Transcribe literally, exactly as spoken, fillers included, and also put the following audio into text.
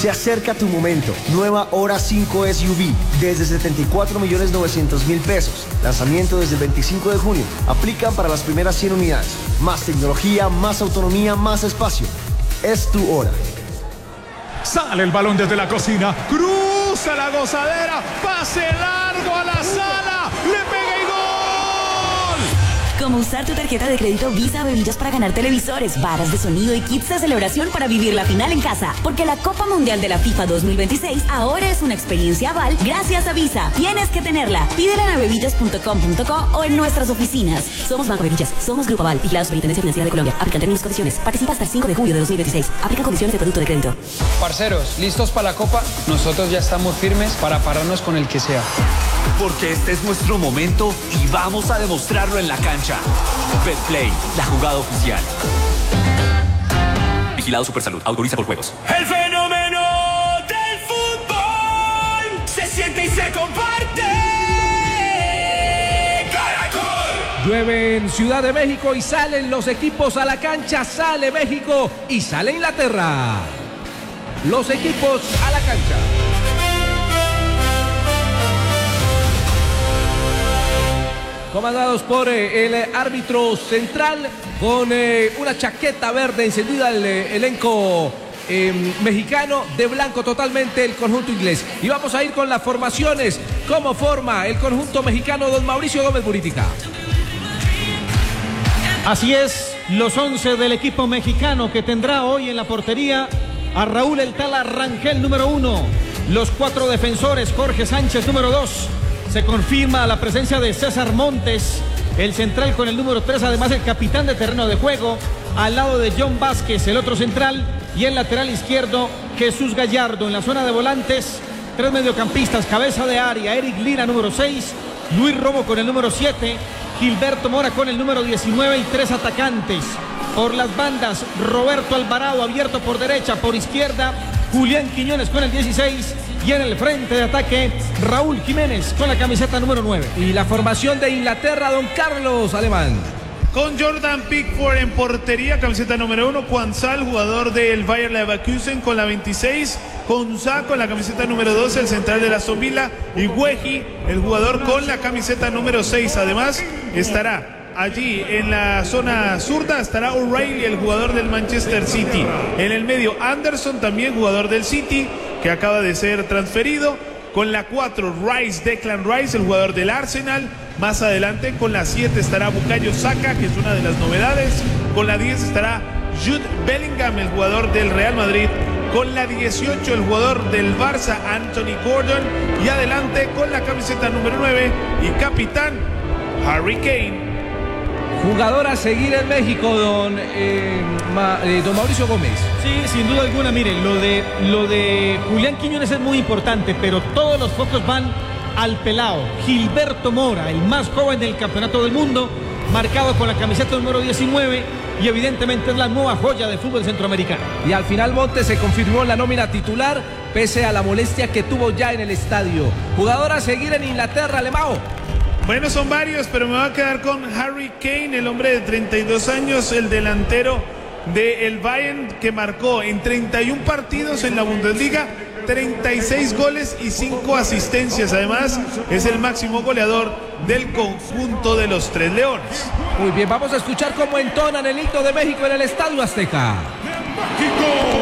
Se acerca tu momento. Nueva Hora cinco S U V desde setenta y cuatro millones novecientos mil pesos. Lanzamiento desde el veinticinco de junio. Aplican para las primeras cien unidades. Más tecnología, más autonomía, más espacio. Es tu hora. Sale el balón desde la cocina. Cruza la gozadera. Pase largo a la sala. Le pega y gol. Como usar tu tarjeta de crédito Visa Bebillas para ganar televisores, varas de sonido y kits de celebración para vivir la final en casa. Porque la Copa Mundial de la FIFA dos mil veintiséis ahora es una experiencia Aval gracias a Visa. Tienes que tenerla. Pídela en abebillas punto com punto co o en nuestras oficinas. Somos Banco Bebillas. Somos Grupo Aval. Vigilados Superintendencia Financiera de Colombia. Aplican términos y condiciones. Participa hasta el cinco de julio de dos mil veintiséis. Aplican condiciones de producto de crédito. Parceros, ¿listos para la Copa? Nosotros ya estamos firmes para pararnos con el que sea. Porque este es nuestro momento y vamos a demostrarlo en la cancha. Betplay, la jugada oficial. Vigilado Supersalud, autoriza por juegos. El fenómeno del fútbol se siente y se comparte. ¡Caracol! Llueve en Ciudad de México y salen los equipos a la cancha. Sale México y sale Inglaterra. Los equipos a la cancha. Comandados por eh, el árbitro central con eh, una chaqueta verde encendida el eh, elenco eh, mexicano, de blanco totalmente el conjunto inglés. Y vamos a ir con las formaciones. ¿Cómo forma el conjunto mexicano, don Mauricio Gómez Buritica? Así es, los once del equipo mexicano, que tendrá hoy en la portería a Raúl El Tala Rangel, número uno. Los cuatro defensores, Jorge Sánchez, número dos. Se confirma la presencia de César Montes, el central con el número tres, además el capitán de terreno de juego, al lado de John Vázquez, el otro central, y el lateral izquierdo, Jesús Gallardo. En la zona de volantes, tres mediocampistas, cabeza de área, Eric Lira, número seis, Luis Romo con el número siete, Gilberto Mora con el número diecinueve y tres atacantes. Por las bandas, Roberto Alvarado abierto por derecha, por izquierda, Julián Quiñones con el dieciséis. Y en el frente de ataque, Raúl Jiménez con la camiseta número nueve. Y la formación de Inglaterra, don Carlos Alemán. Con Jordan Pickford en portería, camiseta número uno. Quansal, jugador del Bayer Leverkusen, con la veintiséis. Konsa con la camiseta número doce, el central de la Aston Villa. Y Wehi, el jugador con la camiseta número seis. Además, estará allí en la zona zurda, estará O'Reilly, el jugador del Manchester City. En el medio, Anderson, también jugador del City, que acaba de ser transferido. Con la cuatro, Rice, Declan Rice, el jugador del Arsenal. Más adelante, con la siete estará Bukayo Saka, que es una de las novedades. Con la diez estará Jude Bellingham, el jugador del Real Madrid. Con la dieciocho, el jugador del Barça, Anthony Gordon. Y adelante, con la camiseta número nueve y capitán, Harry Kane. Jugador a seguir en México, don, eh, Ma, eh, don Mauricio Gómez. Sí, sin duda alguna, miren, lo de, lo de Julián Quiñones es muy importante, pero todos los focos van al pelao, Gilberto Mora, el más joven del campeonato del mundo, marcado con la camiseta número diecinueve, y evidentemente es la nueva joya del fútbol centroamericano. Y al final Montes se confirmó en la nómina titular, pese a la molestia que tuvo ya en el estadio. Jugador a seguir en Inglaterra, Alemão. Bueno, son varios, pero me voy a quedar con Harry Kane, el hombre de treinta y dos años, el delantero del Bayern, que marcó en treinta y un partidos en la Bundesliga, treinta y seis goles y cinco asistencias. Además, es el máximo goleador del conjunto de los Tres Leones. Muy bien, vamos a escuchar cómo entonan el himno de México en el Estadio Azteca. ¡México!